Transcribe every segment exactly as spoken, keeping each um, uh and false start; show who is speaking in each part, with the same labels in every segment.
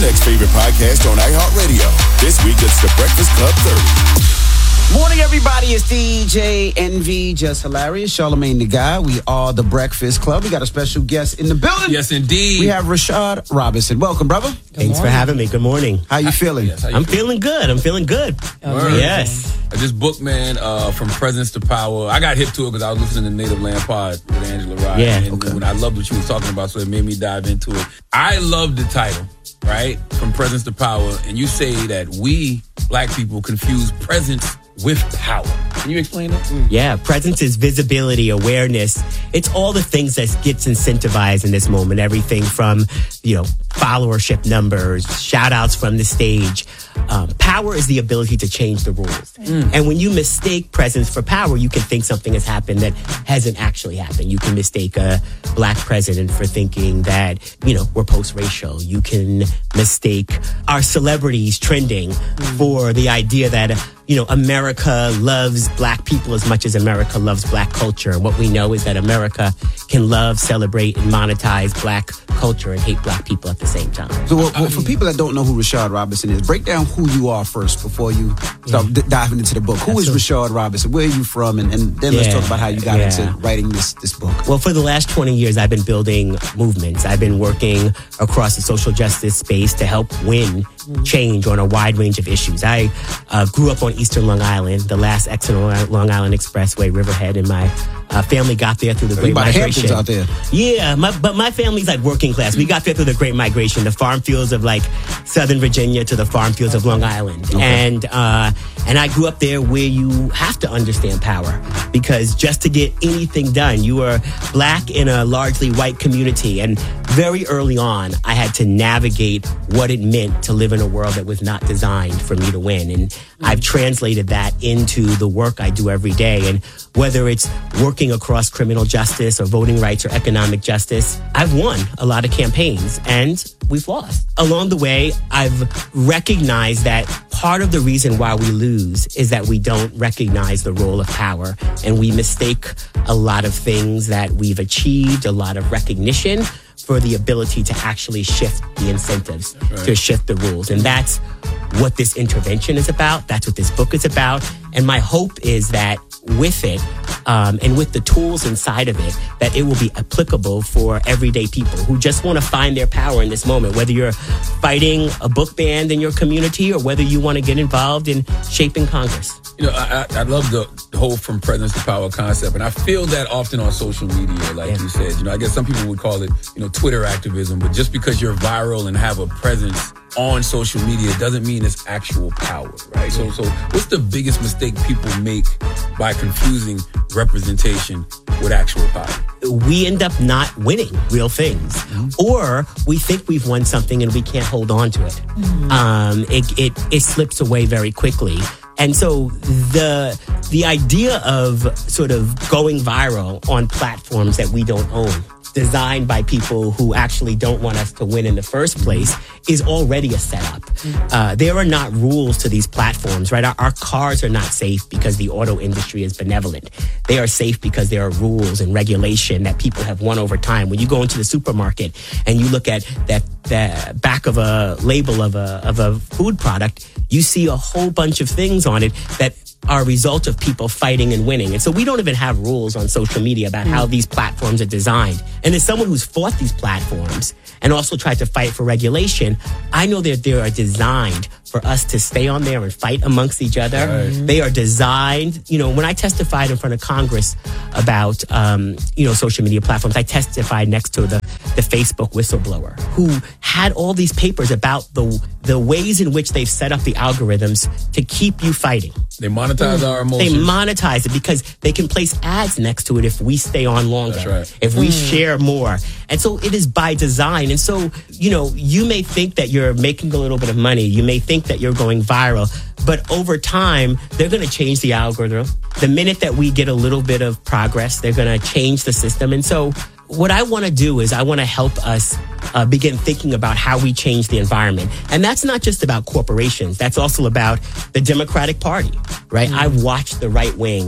Speaker 1: next favorite podcast on iHeartRadio. This week, it's The Breakfast Club thirty.
Speaker 2: Morning, everybody. It's D J Envy, Just Hilarious, Charlamagne the Guy. We are The Breakfast Club. We got a special guest in the building.
Speaker 3: Yes, indeed.
Speaker 2: We have Rashad Robinson. Welcome, brother.
Speaker 4: Good Thanks morning. for having me. Good morning.
Speaker 2: How you feeling?
Speaker 3: Yes, how you
Speaker 4: I'm
Speaker 3: feeling?
Speaker 4: feeling good. I'm feeling good.
Speaker 3: Word.
Speaker 4: Yes.
Speaker 3: This book, man, uh, From Presence to Power. I got hip to it because I was listening to Native Land Pod with Angela Rye.
Speaker 4: Yeah.
Speaker 3: And
Speaker 2: Okay.
Speaker 3: when I loved what she was talking about, so it made me dive into it. I love the title, right? From Presence to Power. And you say that we, black people, confuse presence with power. Can you explain that? Mm.
Speaker 4: Yeah, presence is visibility, awareness. It's all the things that gets incentivized in this moment. Everything from, you know, followership numbers, shout outs from the stage. Um, power is the ability to change the rules. Mm. And when you mistake presence for power, you can think something has happened that hasn't actually happened. You can mistake a black president for thinking that, you know, we're post-racial. You can mistake our celebrities trending mm. for the idea that, you know, America loves black people as much as America loves black culture. And what we know is that America can love, celebrate, and monetize black culture and hate black people at the same time.
Speaker 2: So, well, well, for people that don't know who Rashad Robinson is, break down who you are first before you start yeah. d- diving into the book. Who That's is Rashad Robinson? Where are you from? And, and then yeah. let's talk about how you got yeah. into writing this, this book.
Speaker 4: Well, for the last twenty years, I've been building movements. I've been working across the social justice space to help win change on a wide range of issues. I uh, grew up on Eastern Long Island, the last exit on Long Island Expressway, Riverhead, and my uh, family got there through the Great Migration.
Speaker 2: Out there.
Speaker 4: Yeah, my, but my family's like working class. We got there through the Great Migration, the farm fields of like Southern Virginia to the farm fields of Long Island. Okay. And uh, and I grew up there where you have to understand power, because just to get anything done, you were black in a largely white community. And very early on, I had to navigate what it meant to live in a world that was not designed for me to win. And mm-hmm. I've translated that into the work I do every day. And whether it's working across criminal justice or voting rights or economic justice, I've won a lot of campaigns and we've lost. Along the way, I've recognized that part of the reason why we lose is that we don't recognize the role of power, and we mistake a lot of things that we've achieved, a lot of recognition, for the ability to actually shift the incentives, right. to shift the rules. And that's what this intervention is about. That's what this book is about. And my hope is that with it, um, and with the tools inside of it, that it will be applicable for everyday people who just want to find their power in this moment, whether you're fighting a book ban in your community or whether you want to get involved in shaping Congress.
Speaker 3: You know, I, I love the, the whole from presence to power concept, and I feel that often on social media, like yeah. you said. You know, I guess some people would call it, you know, Twitter activism, but just because you're viral and have a presence on social media doesn't mean it's actual power, right? So, so what's the biggest mistake people make by confusing representation with actual power?
Speaker 4: We end up not winning real things, mm-hmm. or we think we've won something and we can't hold on to it. Mm-hmm. Um, it, it it slips away very quickly. And so the the idea of sort of going viral on platforms that we don't own, designed by people who actually don't want us to win in the first place, is already a setup. Uh, there are not rules to these platforms, right? Our, our cars are not safe because the auto industry is benevolent. They are safe because there are rules and regulation that people have won over time. When you go into the supermarket and you look at that the back of a label of a of a food product, you see a whole bunch of things on it that are a result of people fighting and winning. And so we don't even have rules on social media about mm. how these platforms are designed. And as someone who's fought these platforms and also tried to fight for regulation, I know that they are designed for us to stay on there and fight amongst each other. Right. They are designed, you know, when I testified in front of Congress about, um, you know, social media platforms, I testified next to the, the Facebook whistleblower who had all these papers about the the ways in which they've set up the algorithms to keep you fighting.
Speaker 3: They monetize our emotions.
Speaker 4: They monetize it because they can place ads next to it if we stay on longer,
Speaker 3: That's right.
Speaker 4: if we
Speaker 3: mm.
Speaker 4: share more. And so it is by design. And so, you know, you may think that you're making a little bit of money. You may think that you're going viral. But over time, they're going to change the algorithm. The minute that we get a little bit of progress, they're going to change the system. And so what I want to do is I want to help us uh, begin thinking about how we change the environment. And that's not just about corporations. That's also about the Democratic Party, right? Mm. I've watched the right wing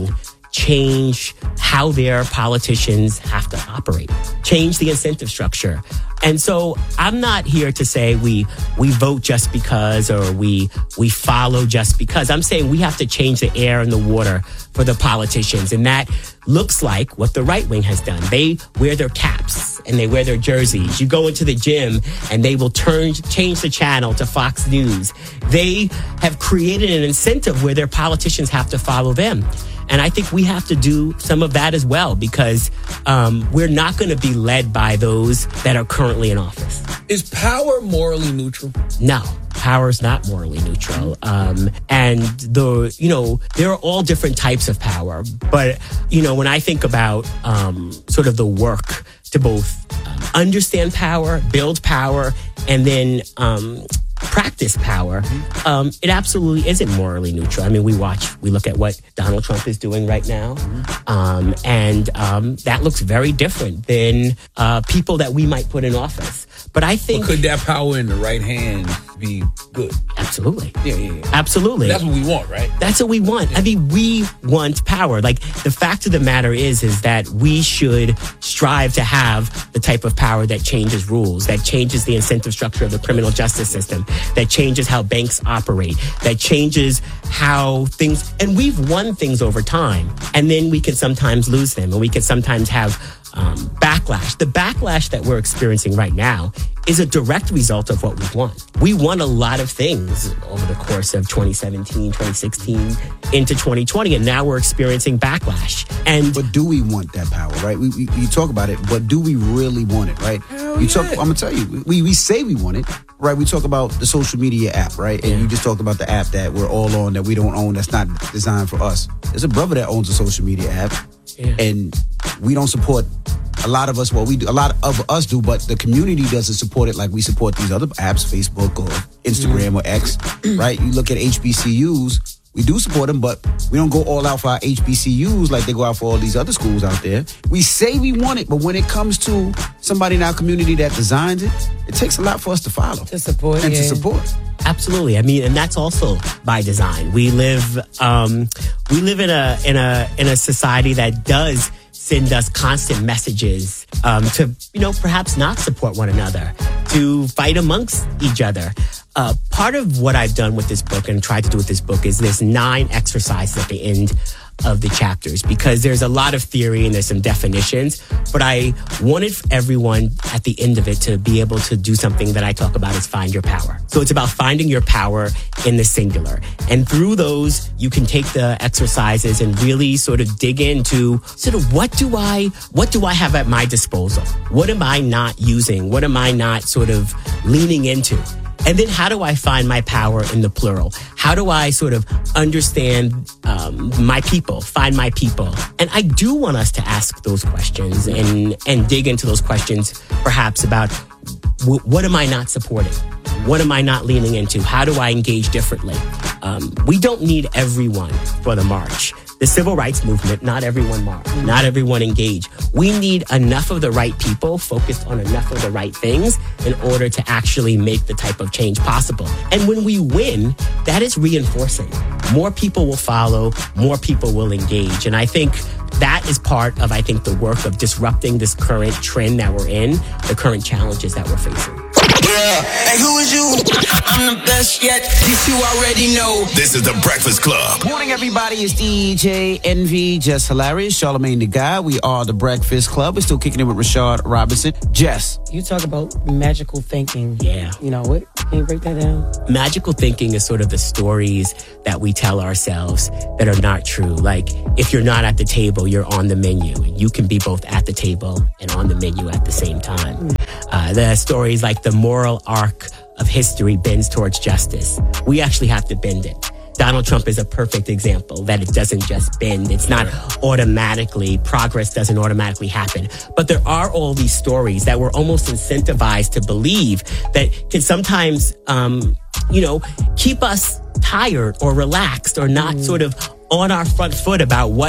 Speaker 4: change how their politicians have to operate, change the incentive structure. And so I'm not here to say we we vote just because or we we follow just because. I'm saying we have to change the air and the water for the politicians. And that looks like what the right wing has done. They wear their caps and they wear their jerseys. You go into the gym and they will turn change the channel to Fox News. They have created an incentive where their politicians have to follow them. And I think we have to do some of that as well, because um, we're not going to be led by those that are currently in office.
Speaker 3: Is power morally neutral?
Speaker 4: No. Power is not morally neutral. Um, and the, you know, there are all different types of power. But, you know, when I think about um, sort of the work to both um, understand power, build power, and then um, practice power, um, it absolutely isn't morally neutral. I mean, we watch, we look at what Donald Trump is doing right now, um, and um, that looks very different than uh, people that we might put in office. But I think...
Speaker 3: But could that power in the right hand be good?
Speaker 4: Absolutely.
Speaker 3: Yeah, yeah, yeah.
Speaker 4: Absolutely.
Speaker 3: That's what we want, right?
Speaker 4: That's what we want. Yeah. I mean, we want power. Like, the fact of the matter is, is that we should strive to have the type of power that changes rules, that changes the incentive structure of the criminal justice system, that changes how banks operate, that changes how things... And we've won things over time, and then we can sometimes lose them, and we can sometimes have um, backlash. The backlash that we're experiencing right now is a direct result of what we've won. We won a lot of things over the course of twenty seventeen, twenty sixteen, into twenty twenty, and now we're experiencing backlash. And
Speaker 2: But do we want that power, right? We, we, you talk about it, but do we really want it, right?
Speaker 3: Hell
Speaker 2: you
Speaker 3: yeah.
Speaker 2: talk. I'm gonna tell you, we, we say we want it, right? We talk about the social media app, right? And
Speaker 4: Yeah.
Speaker 2: you just talked about the app that we're all on that we don't own, that's not designed for us. There's a brother that owns a social media app,
Speaker 4: Yeah.
Speaker 2: and we don't support. A lot of us, well, we do, a lot of us do, but the community doesn't support it like we support these other apps, Facebook or Instagram or X, right? You look at H B C Us, we do support them, but we don't go all out for our H B C Us like they go out for all these other schools out there. We say we want it, but when it comes to somebody in our community that designs it, it takes a lot for us to follow.
Speaker 5: To support,
Speaker 2: And
Speaker 5: yeah.
Speaker 2: to support.
Speaker 4: Absolutely. I mean, and that's also by design. We live, um, we live in a in a in a society that does send us constant messages um, to, you know, perhaps not support one another, to fight amongst each other. Uh, part of what I've done with this book and tried to do with this book is there's nine exercises at the end of the chapters, because there's a lot of theory and there's some definitions, but I wanted everyone at the end of it to be able to do something that I talk about as find your power. So it's about finding your power in the singular. And through those, you can take the exercises and really sort of dig into sort of what do I, what do I have at my disposal? What am I not using? What am I not sort of leaning into? And then how do I find my power in the plural? How do I sort of understand um, my people, find my people? And I do want us to ask those questions and, and dig into those questions, perhaps about w- what am I not supporting? What am I not leaning into? How do I engage differently? Um, we don't need everyone for the march. The civil rights movement, not everyone marched, not everyone engaged. We need enough of the right people focused on enough of the right things in order to actually make the type of change possible. And when we win, that is reinforcing. More people will follow, more people will engage. And I think that is part of, I think, the work of disrupting this current trend that we're in, the current challenges that we're facing.
Speaker 6: Yeah. Hey, who is you? I'm the best yet. This you already know.
Speaker 1: This is the Breakfast Club.
Speaker 2: Morning, everybody. It's D J Envy, Jess Hilarious, Charlamagne the Guy. We are the Breakfast Club. We're still kicking it with Rashard Robinson. Jess.
Speaker 5: You talk about magical thinking.
Speaker 4: Yeah.
Speaker 5: You know what? Can you break that down?
Speaker 4: Magical thinking is sort of the stories that we tell ourselves that are not true. Like, if you're not at the table, you're on the menu. You can be both at the table and on the menu at the same time. Uh, the stories like the moral arc of history bends towards justice. We actually have to bend it. Donald Trump is a perfect example that it doesn't just bend. It's not automatically, progress doesn't automatically happen. But there are all these stories that we're almost incentivized to believe that can sometimes, um, you know, keep us tired or relaxed or not sort of on our front foot about what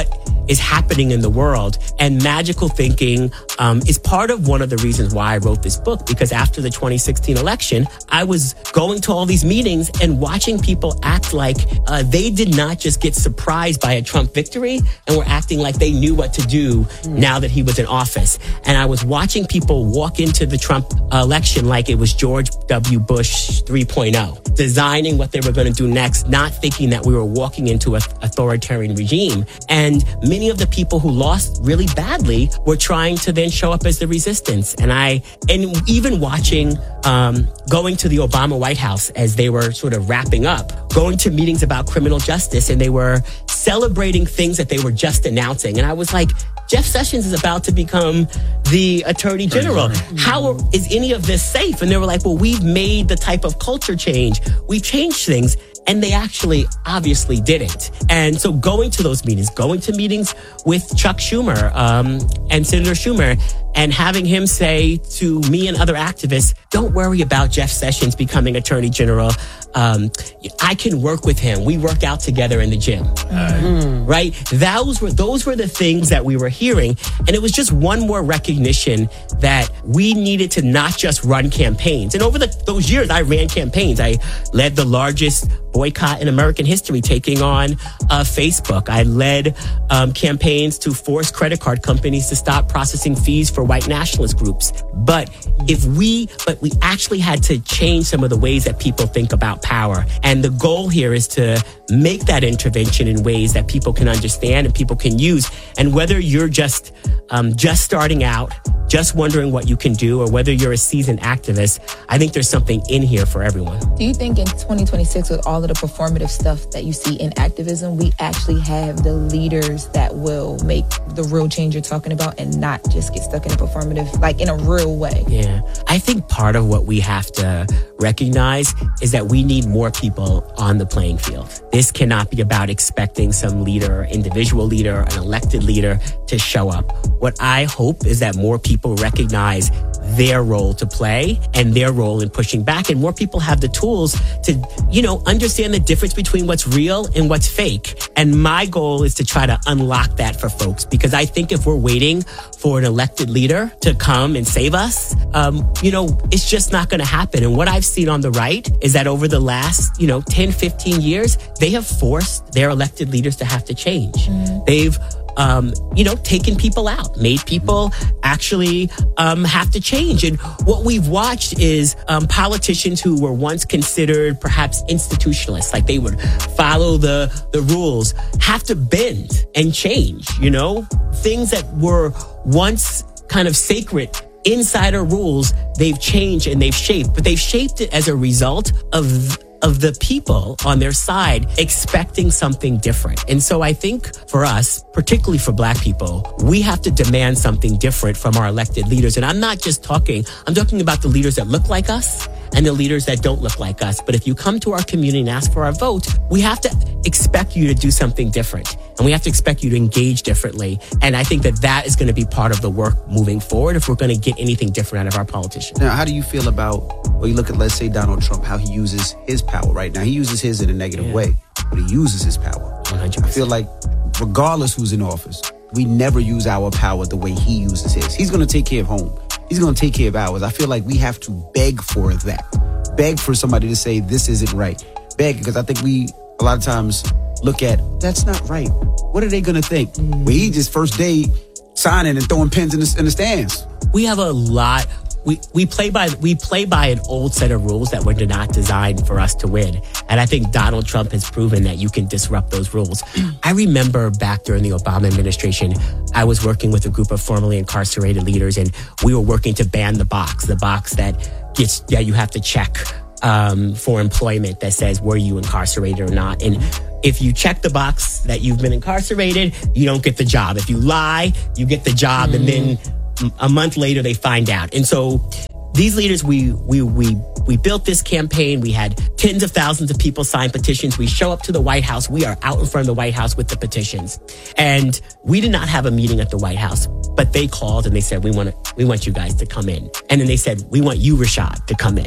Speaker 4: is happening in the world. And magical thinking um, is part of one of the reasons why I wrote this book, because after the twenty sixteen election, I was going to all these meetings and watching people act like uh, they did not just get surprised by a Trump victory and were acting like they knew what to do now that he was in office. And I was watching people walk into the Trump election like it was George W. Bush three point oh, designing what they were going to do next, not thinking that we were walking into an authoritarian regime. And many of the people who lost really badly were trying to then show up as the resistance. And I, and even watching, um, going to the Obama White House as they were sort of wrapping up, going to meetings about criminal justice, and they were celebrating things that they were just announcing. And I was like, Jeff Sessions is about to become the Attorney General. How is any of this safe? And they were like, well, we've made the type of culture change. We've changed things. And they actually obviously didn't. And so going to those meetings, going to meetings with Chuck Schumer um, and Senator Schumer, and having him say to me and other activists, don't worry about Jeff Sessions becoming Attorney General. Um, I can work with him. We work out together in the gym. Mm-hmm. Right? Those were, those were the things that we were hearing. And it was just one more recognition that we needed to not just run campaigns. And over the, those years, I ran campaigns. I led the largest boycott in American history, taking on uh, Facebook. I led um, campaigns to force credit card companies to stop processing fees for white nationalist groups. But if we, but we actually had to change some of the ways that people think about power. And the goal here is to make that intervention in ways that people can understand and people can use. And whether you're just um, just starting out, just wondering what you can do, or whether you're a seasoned activist, I think there's something in here for everyone.
Speaker 7: Do you think in twenty twenty-six, with all of the performative stuff that you see in activism, we actually have the leaders that will make the real change you're talking about and not just get stuck in a performative, like in a real way?
Speaker 4: Yeah. I think part of what we have to recognize is that we need more people on the playing field. This cannot be about expecting some leader, individual leader, an elected leader to show up. What I hope is that more people recognize their role to play and their role in pushing back, and more people have the tools to, you know, understand the difference between what's real and what's fake. And my goal is to try to unlock that for folks, because I think if we're waiting for an elected leader to come and save us, um, you know, it's just not going to happen. And what I've seen on the right is that over the last, you know, ten, fifteen years, they have forced their elected leaders to have to change. Mm. They've Um, you know, taking people out, made people actually um, have to change. And what we've watched is um, politicians who were once considered perhaps institutionalists, like they would follow the, the rules, have to bend and change, you know? Things that were once kind of sacred insider rules, they've changed and they've shaped, but they've shaped it as a result of of the people on their side expecting something different. And so I think for us, particularly for Black people, we have to demand something different from our elected leaders. And I'm not just talking, I'm talking about the leaders that look like us and the leaders that don't look like us. But if you come to our community and ask for our vote, we have to expect you to do something different. And we have to expect you to engage differently. And I think that that is going to be part of the work moving forward if we're going to get anything different out of our politicians.
Speaker 2: Now, how do you feel about, well, you look at, let's say, Donald Trump, how he uses his power right now? He uses his in a negative
Speaker 4: Yeah.
Speaker 2: way, but he uses his power.
Speaker 4: one hundred percent.
Speaker 2: I feel like regardless who's in office, we never use our power the way he uses his. He's going to take care of home. He's going to take care of ours. I feel like we have to beg for that. Beg for somebody to say, this isn't right. Beg, because I think we, a lot of times, look at, that's not right. What are they going to think? Mm. Well, he just first day signing and throwing pens in the, in the stands.
Speaker 4: We have a lot. We, we play by we play by an old set of rules that were not designed for us to win. And I think Donald Trump has proven that you can disrupt those rules. I remember back during the Obama administration, I was working with a group of formerly incarcerated leaders, and we were working to ban the box, the box that gets, yeah, you have to check um, for employment that says, were you incarcerated or not? And if you check the box that you've been incarcerated, you don't get the job. If you lie, you get the job, mm. and then a month later, they find out. And so these leaders, we we we we built this campaign. We had tens of thousands of people sign petitions. We show up to the White House. We are out in front of the White House with the petitions. And we did not have a meeting at the White House, but they called and they said, we want to, we want you guys to come in. And then they said, we want you, Rashad, to come in.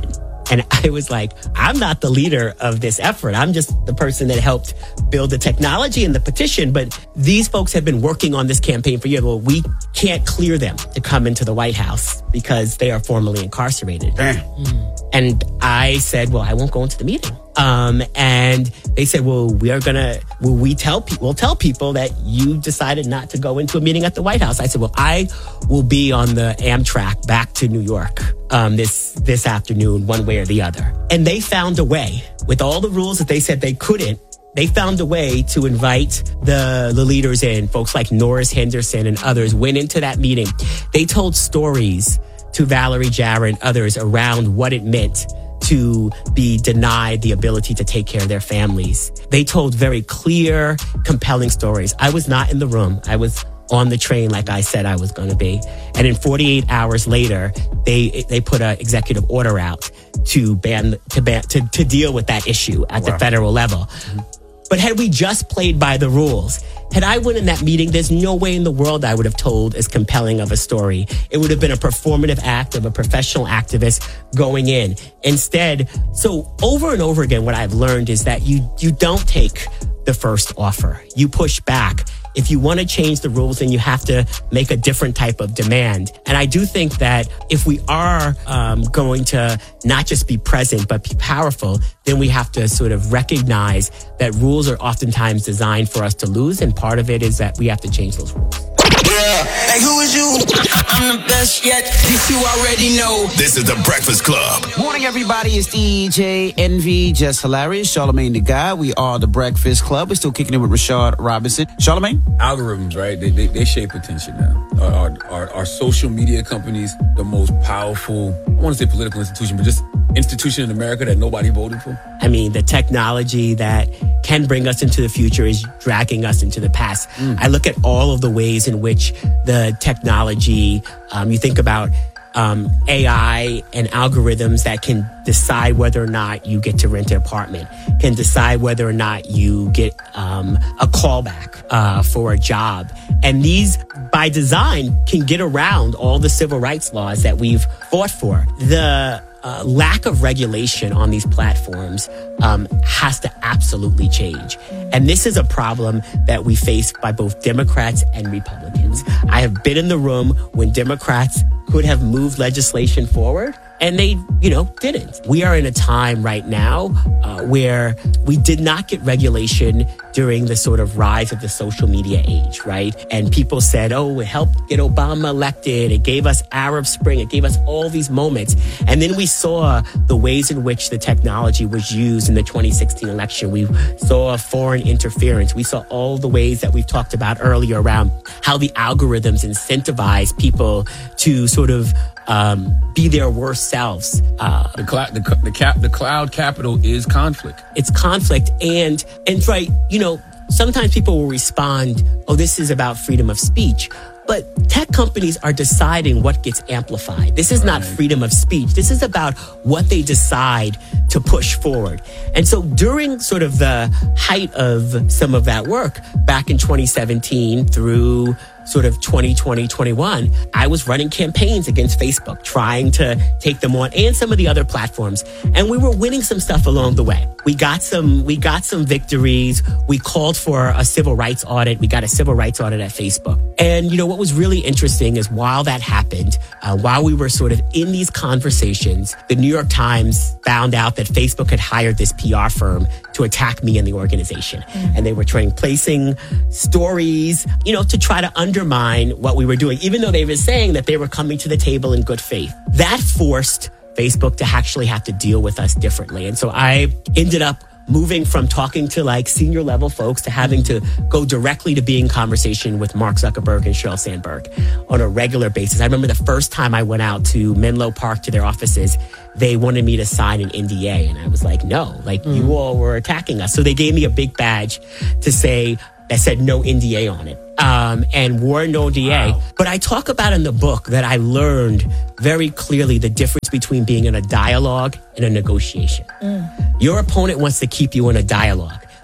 Speaker 4: And I was like, I'm not the leader of this effort. I'm just the person that helped build the technology and the petition. But these folks have been working on this campaign for years. Well, we can't clear them to come into the White House because they are formally incarcerated. Mm. And I said, well, I won't go into the meeting. Um, and they said, well, we are going to, will we tell people, we'll tell people that you decided not to go into a meeting at the White House. I said, well, I will be on the Amtrak back to New York, um, this, this afternoon, one way or the other. And they found a way with all the rules that they said they couldn't. They found a way to invite the, the leaders in. Folks like Norris Henderson and others went into that meeting. They told stories to Valerie Jarrett and others around what it meant to be denied the ability to take care of their families. They told very clear, compelling stories. I was not in the room. I was on the train like I said I was going to be. And in forty-eight hours later, they they put an executive order out to ban to ban to, to deal with that issue at wow. the federal level. Mm-hmm. But had we just played by the rules, had I went in that meeting, there's no way in the world I would have told as compelling of a story. It would have been a performative act of a professional activist going in. Instead, so over and over again, what I've learned is that you you don't take the first offer. You push back. If you want to change the rules, then you have to make a different type of demand. And I do think that if we are um, going to not just be present, but be powerful, then we have to sort of recognize that rules are oftentimes designed for us to lose. And part of it is that we have to change those rules.
Speaker 6: Yeah. Hey, who is you? I'm the best yet. This you already know.
Speaker 1: This is The Breakfast Club.
Speaker 2: Morning, everybody. It's D J Envy, Just Hilarious, Charlamagne the Guy. We are The Breakfast Club. We're still kicking it with Rashad Robinson. Charlamagne?
Speaker 3: Algorithms, right? They, they, they shape attention now. Are, are, are, are social media companies the most powerful, I don't want to say political institution, but just institution in America that nobody voted for?
Speaker 4: I mean, the technology that can bring us into the future is dragging us into the past. Mm. I look at all of the ways in which the technology, um, you think about um, A I and algorithms that can decide whether or not you get to rent an apartment, can decide whether or not you get um, a callback uh, for a job. And these, by design, can get around all the civil rights laws that we've fought for. The Uh, lack of regulation on these platforms um, has to absolutely change. And this is a problem that we face by both Democrats and Republicans. I have been in the room when Democrats could have moved legislation forward, and they, you know, didn't. We are in a time right now uh, where we did not get regulation during the sort of rise of the social media age, right? And people said, oh, it helped get Obama elected. It gave us Arab Spring. It gave us all these moments. And then we saw the ways in which the technology was used in the twenty sixteen election. We saw foreign interference. We saw all the ways that we've talked about earlier around how the algorithms incentivize people to sort of Um, be their worst selves. Uh,
Speaker 3: the, cl- the, the, cap- the cloud capital is conflict.
Speaker 4: It's conflict. And, and right, you know, sometimes people will respond, oh, this is about freedom of speech. But tech companies are deciding what gets amplified. This is right. not freedom of speech. This is about what they decide to push forward. And so during sort of the height of some of that work, back in twenty seventeen through sort of twenty twenty, twenty-one, I was running campaigns against Facebook, trying to take them on and some of the other platforms. And we were winning some stuff along the way. We got some, we got some victories. We called for a civil rights audit. We got a civil rights audit at Facebook. And, you know, what was really interesting is while that happened, uh, while we were sort of in these conversations, the New York Times found out that Facebook had hired this P R firm to attack me and the organization. Mm-hmm. And they were trying, placing stories, you know, to try to undermine what we were doing, even though they were saying that they were coming to the table in good faith. That forced Facebook to actually have to deal with us differently. And so I ended up moving from talking to like senior level folks to having to go directly to being in conversation with Mark Zuckerberg and Sheryl Sandberg on a regular basis. I remember the first time I went out to Menlo Park to their offices, they wanted me to sign an N D A. And I was like, no, like mm. you all were attacking us. So they gave me a big badge to say, that said no N D A on it. Um, and wore no N D A. Wow. But I talk about in the book that I learned very clearly the difference between being in a dialogue and a negotiation. Mm. Your opponent wants to keep you in a dialogue.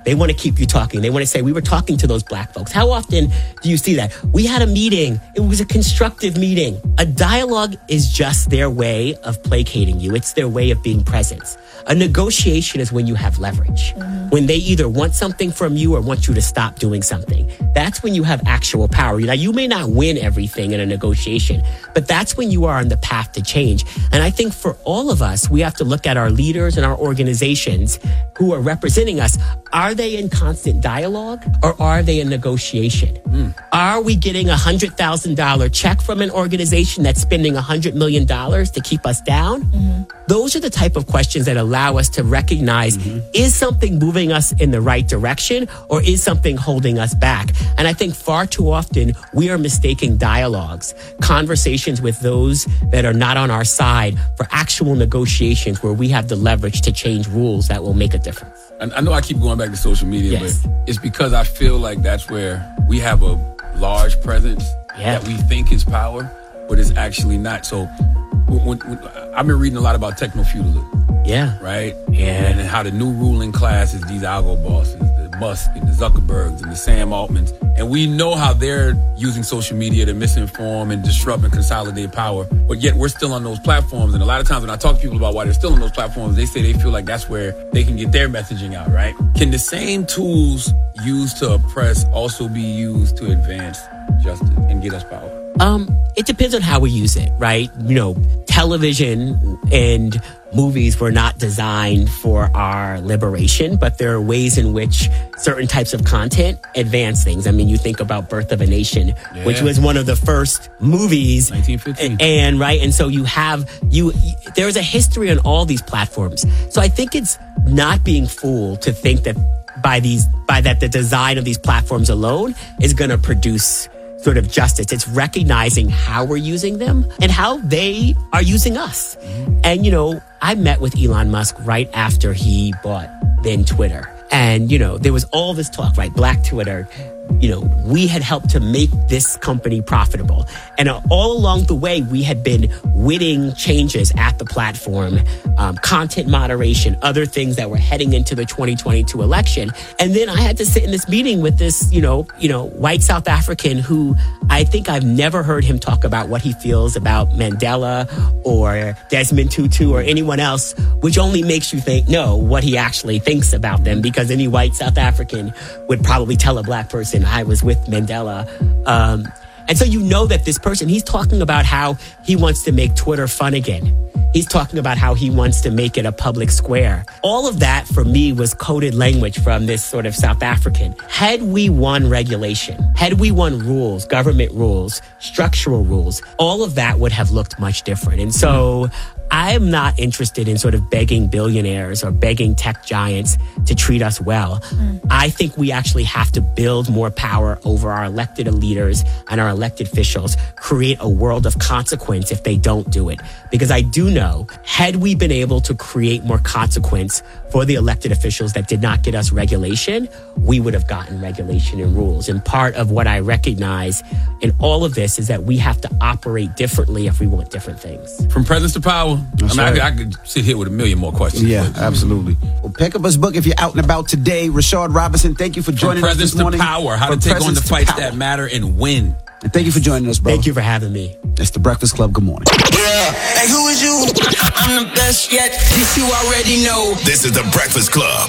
Speaker 4: They want to keep you talking. They want to say, we were talking to those black folks. How often do you see that? We had a meeting. It was a constructive meeting. A dialogue is just their way of placating you. It's their way of being present. A negotiation is when you have leverage. Mm-hmm. When they either want something from you or want you to stop doing something. That's when you have actual power. Now, you may not win everything in a negotiation, but that's when you are on the path to change. And I think for all of us, we have to look at our leaders and our organizations who are representing us. Are they in constant dialogue or are they in negotiation? Mm. Are we getting a one hundred thousand dollars check from an organization that's spending one hundred million dollars to keep us down? Mm-hmm. Those are the type of questions that allow us to recognize, mm-hmm. is something moving us in the right direction or is something holding us back? And I think far too often we are mistaking dialogues, conversations with those that are not on our side for actual negotiations where we have the leverage to change rules that will make a difference.
Speaker 3: I know I keep going back to social media,
Speaker 4: Yes.
Speaker 3: but it's because I feel like that's where we have a large presence
Speaker 4: Yeah.
Speaker 3: that we think is power, but it's actually not. So when, when, I've been reading a lot about techno-feudalism,
Speaker 4: Yeah.
Speaker 3: right?
Speaker 4: Yeah.
Speaker 3: And how the new ruling class is these algo bosses, the Musk and the Zuckerbergs and the Sam Altmans. And we know how they're using social media to misinform and disrupt and consolidate power. But yet we're still on those platforms. And a lot of times when I talk to people about why they're still on those platforms, they say they feel like that's where they can get their messaging out, right? Can the same tools used to oppress also be used to advance justice and get us power?
Speaker 4: Um, it depends on how we use it, right? You know, television and movies were not designed for our liberation, but there are ways in which certain types of content advance things. I mean, you think about Birth of a Nation,
Speaker 3: Yeah.
Speaker 4: which was one of the first movies.
Speaker 3: nineteen fifteen.
Speaker 4: And, right, and so you have, you, there's a history on all these platforms. So I think it's not being fooled to think that by these, by that the design of these platforms alone is going to produce sort of justice. It's recognizing how we're using them and how they are using us. Mm-hmm. And, you know, I met with Elon Musk right after he bought then Twitter. And, you know, there was all this talk, right? Black Twitter. You know, we had helped to make this company profitable. And uh, all along the way, we had been winning changes at the platform, um, content moderation, other things that were heading into the twenty twenty-two election. And then I had to sit in this meeting with this, you know, you know, white South African who I think I've never heard him talk about what he feels about Mandela or Desmond Tutu or anyone else, which only makes you think, no, what he actually thinks about them, because any white South African would probably tell a black person, I was with Mandela. Um, and so you know that this person, he's talking about how he wants to make Twitter fun again. He's talking about how he wants to make it a public square. All of that for me was coded language from this sort of South African. Had we won regulation, had we won rules, government rules, structural rules, all of that would have looked much different. And so I'm not interested in sort of begging billionaires or begging tech giants to treat us well. Mm. I think we actually have to build more power over our elected leaders and our elected officials, create a world of consequence if they don't do it. Because I do know, had we been able to create more consequence for the elected officials that did not get us regulation, we would have gotten regulation and rules. And part of what I recognize in all of this is that we have to operate differently if we want different things.
Speaker 3: From presence to power.
Speaker 2: That's
Speaker 3: I mean,
Speaker 2: right.
Speaker 3: I, could, I could sit here with a million more questions.
Speaker 2: Yeah,
Speaker 3: but,
Speaker 2: absolutely. Well, pick up his book if you're out and about today. Rashard Robinson, thank you for
Speaker 3: From
Speaker 2: joining us
Speaker 3: presence
Speaker 2: this
Speaker 3: to
Speaker 2: morning.
Speaker 3: power. How
Speaker 2: From
Speaker 3: to take on the
Speaker 2: presence to
Speaker 3: fights
Speaker 2: power.
Speaker 3: that matter and win.
Speaker 2: And thank you for joining us, bro.
Speaker 4: Thank you for having me.
Speaker 2: It's the Breakfast Club. Good morning.
Speaker 6: Yeah. Hey, who is you? I'm the best yet. This you already know.
Speaker 1: This is the Breakfast Club.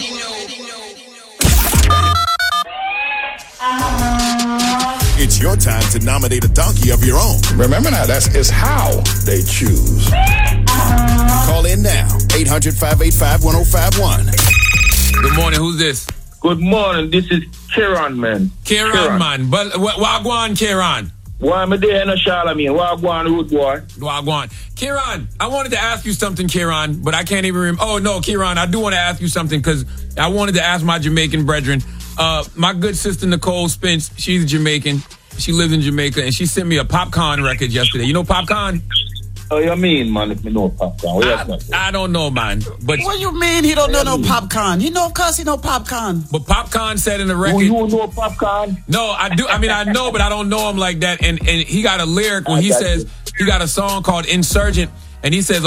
Speaker 1: It's your time to nominate a donkey of your own.
Speaker 8: Remember now, that's is how they choose.
Speaker 1: Call in now. eight hundred, five eight five, one oh five one.
Speaker 3: Good morning. Who's this?
Speaker 9: Good morning. This is Kieran, man.
Speaker 3: Kieran, man. But Wagwan, Kieran.
Speaker 9: Why am I there in a Charlemagne? Wagwan, rude boy.
Speaker 3: Wagwan. Kieran, I wanted to ask you something, Kieran, but I can't even remember. Oh, no, Kieran, I do want to ask you something because I wanted to ask my Jamaican brethren. Uh, my good sister, Nicole Spence, she's Jamaican. She lives in Jamaica, and she sent me a Popcorn record yesterday. You know Popcorn?
Speaker 9: Oh, you mean, man, if me know Popcorn?
Speaker 3: I, I don't know, man. But
Speaker 2: What you mean he don't know no popcorn? He know, of course he know popcorn.
Speaker 3: But Popcorn said in the record.
Speaker 9: Oh, you know Popcorn?
Speaker 3: No, I do. I mean, I know, but I don't know him like that. And and he got a lyric when he says he got a song called Insurgent, and he says.